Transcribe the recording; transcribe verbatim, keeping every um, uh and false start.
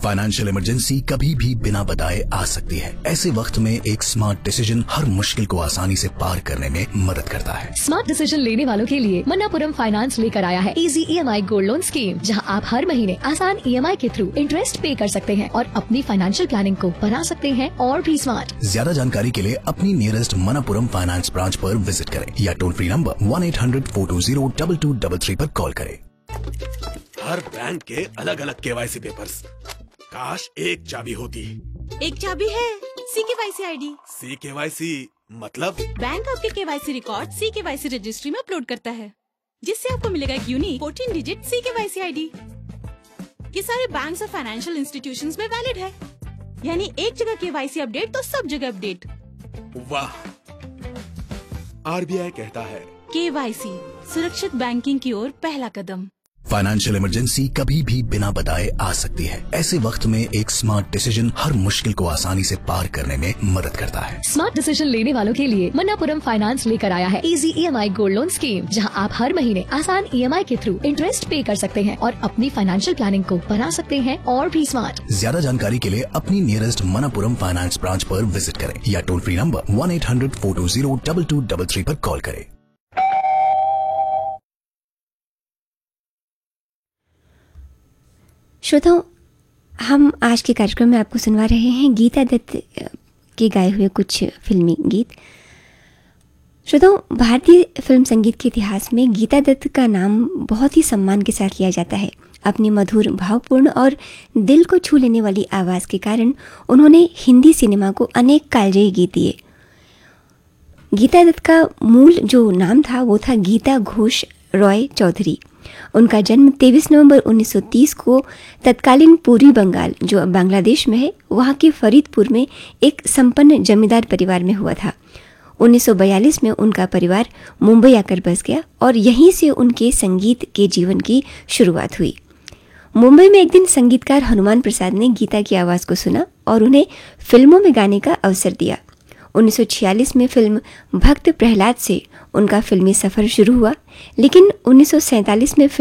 Financial emergency कभी भी बिना बताए आ सकती है। ऐसे वक्त में एक स्मार्ट डिसीजन हर मुश्किल को आसानी से पार करने में मदद करता है। स्मार्ट डिसीजन लेने वालों के लिए मन्नापुरम फाइनेंस लेकर आया है इजी ई एम आई गोल्ड लोन स्कीम, जहां आप हर महीने आसान ई एम आई के थ्रू इंटरेस्ट पे कर सकते हैं और अपनी फाइनेंशियल प्लानिंग को बना सकते हैं और भी स्मार्ट। ज्यादा जानकारी के लिए अपनी नियरेस्ट मन्नापुरम फाइनेंस ब्रांच पर विजिट करें या toll free number one eight hundred four to zero double two double three पर कॉल करें। हर बैंक के अलग अलग केवाईसी पेपर्स, काश एक चाबी होती। एक चाबी है, सी के वाई सी आई डी। सी के वाई सी मतलब? बैंक आपके केवाईसी रिकॉर्ड सी के वाई सी रजिस्ट्री में अपलोड करता है, जिससे आपको मिलेगा एक यूनिक फोर्टीन डिजिट सी के वाई सी आई डी। ये सारे बैंक्स और फाइनेंशियल इंस्टीट्यूशंस में वैलिड है, यानी एक जगह केवाईसी अपडेट तो सब जगह अपडेट। वाह! आर बी आई कहता है केवाईसी सुरक्षित बैंकिंग की ओर पहला कदम। फाइनेंशियल इमरजेंसी कभी भी बिना बताए आ सकती है। ऐसे वक्त में एक स्मार्ट डिसीजन हर मुश्किल को आसानी से पार करने में मदद करता है। स्मार्ट डिसीजन लेने वालों के लिए मन्नापुरम फाइनेंस लेकर आया है इजी ई एम आई गोल्ड लोन स्कीम, जहां आप हर महीने आसान ई एम आई के थ्रू इंटरेस्ट पे कर सकते हैं और अपनी फाइनेंशियल प्लानिंग को बना सकते हैं और भी स्मार्ट। ज्यादा जानकारी के लिए अपनी नियरेस्ट मन्नापुरम फाइनेंस ब्रांच पर विजिट करें या toll free number one eight hundred four to zero double two double three पर कॉल करें। श्रोताओं, हम आज के कार्यक्रम में आपको सुनवा रहे हैं गीता दत्त के गाए हुए कुछ फिल्मी गीत। श्रोताओं, भारतीय फिल्म संगीत के इतिहास में गीता दत्त का नाम बहुत ही सम्मान के साथ लिया जाता है। अपनी मधुर, भावपूर्ण और दिल को छू लेने वाली आवाज़ के कारण उन्होंने हिंदी सिनेमा को अनेक कालजयी गीत दिए। गीता दत्त का मूल जो नाम था वो था गीता घोष रॉय चौधरी। उनका जन्म तेईस नवंबर उन्नीस सौ तीस को तत्कालीन पूर्वी बंगाल, जो अब बांग्लादेश में है, वहाँ के फरीदपुर में एक संपन्न जमींदार परिवार में हुआ था। उन्नीस सौ बयालीस में उनका परिवार मुंबई आकर बस गया और यहीं से उनके संगीत के जीवन की शुरुआत हुई। मुंबई में एक दिन संगीतकार हनुमान प्रसाद ने गीता की आवाज़ को सुना और उन्हें फिल्मों में गाने का अवसर दिया। उन्नीस सौ छियालीस में फिल्म भक्त प्रहलाद से उनका फिल्मी सफ़र शुरू हुआ, लेकिन उन्नीस सौ सैंतालीस में